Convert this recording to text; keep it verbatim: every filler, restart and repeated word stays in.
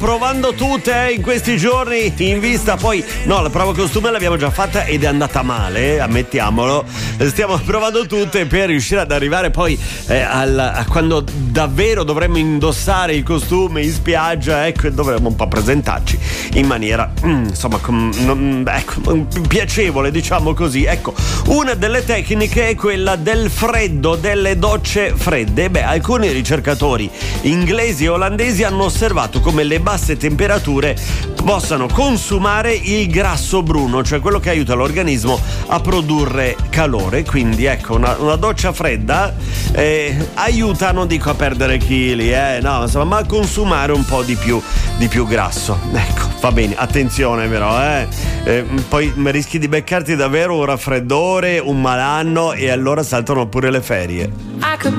provando tutte in questi giorni in vista. Poi no, la prova costume l'abbiamo già fatta ed è andata male, ammettiamolo. Stiamo provando tutte per riuscire ad arrivare poi eh, al, a quando davvero dovremmo indossare il costume in spiaggia, ecco, e dovremmo un po' presentarci in maniera mm, insomma com, non, ecco, piacevole, diciamo così. Ecco, una delle tecniche è quella del freddo, delle docce fredde. Beh, alcuni ricercatori inglesi e olandesi hanno osservato come le basse temperature possano consumare il grasso bruno, cioè quello che aiuta l'organismo a produrre calore. Quindi ecco, una, una doccia fredda eh, aiuta, non dico a perdere chili, eh, no, insomma, ma a consumare un po' di più di più grasso. Ecco, va bene, attenzione però, eh. eh poi rischi di beccarti davvero un raffreddore, un malanno, e allora saltano pure le ferie. I could